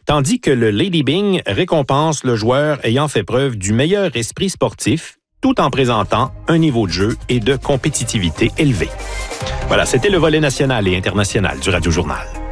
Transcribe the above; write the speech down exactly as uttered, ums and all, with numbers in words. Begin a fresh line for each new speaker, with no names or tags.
tandis que le Lady Bing récompense le joueur ayant fait preuve du meilleur esprit sportif, tout en présentant un niveau de jeu et de compétitivité élevé. Voilà, c'était le volet national et international du Radio Journal.